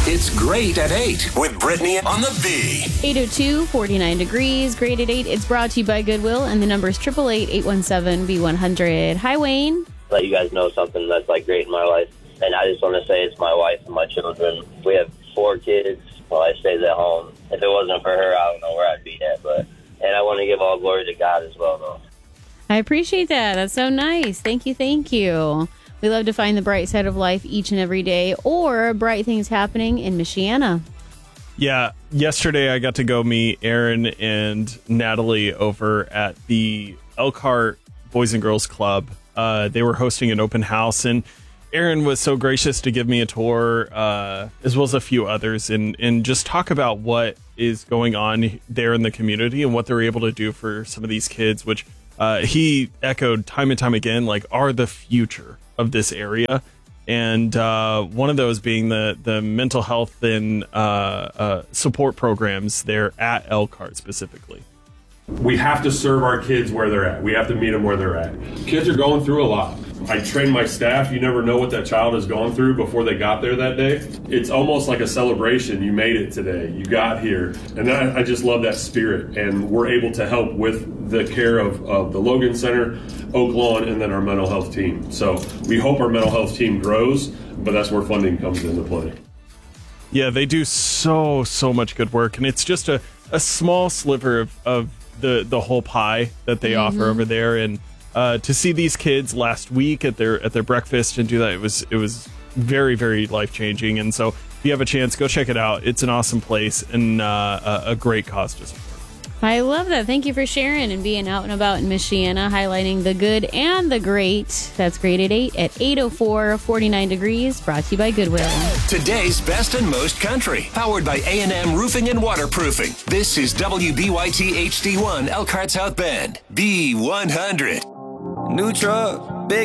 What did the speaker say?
It's Great at 8 with Brittany on the B. 8:02, 49 degrees, Great at 8. It's brought to you by Goodwill, and the number is 888-817-B100. Hi, Wayne. Let you guys know something that's like great in my life. And I just want to say it's my wife and my children. We have 4 kids while I stays at home. If it wasn't for her, I don't know where I'd be at. And I want to give all glory to God as well, though. I appreciate that. That's so nice. Thank you. Thank you. We love to find the bright side of life each and every day, or bright things happening in Michiana. Yeah, yesterday I got to go meet Aaron and Natalie over at the Elkhart Boys and Girls Club. They were hosting an open house, and Aaron was so gracious to give me a tour, as well as a few others, and just talk about what is going on there in the community and what they're able to do for some of these kids, which he echoed time and time again, like, are the future of this area. And one of those being the mental health and support programs there at Elkhart specifically. We have to serve our kids where they're at. We have to meet them where they're at. Kids are going through a lot. I train my staff. You never know what that child has gone through before they got there that day. It's almost like a celebration. You made it today. You got here. And I just love that spirit. And we're able to help with the care of the Logan Center, Oak Lawn, and then our mental health team. So we hope our mental health team grows, but that's where funding comes into play. Yeah, they do so much good work. And it's just a small sliver of the whole pie that they offer over there. And to see these kids last week at their breakfast and do that, it was very, very life-changing. And so if you have a chance, go check it out. It's an awesome place and a great cause to support. I love that. Thank you for sharing and being out and about in Michiana, highlighting the good and the great. That's Great at 8 at 8:04, 49 degrees, brought to you by Goodwill. Today's best and most country, powered by A&M Roofing and Waterproofing. This is WBYT HD1 Elkhart South Bend, B100. New truck, big